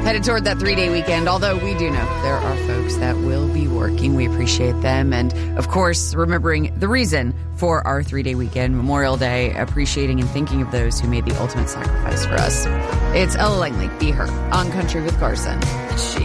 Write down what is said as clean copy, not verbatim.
headed toward that 3-day weekend, although we do know there are folks that will be working. We appreciate them. And, of course, remembering the reason for our 3-day weekend, Memorial Day, appreciating and thinking of those who made the ultimate sacrifice for us. It's Ella Langley, Be Her, on Country with Carson. She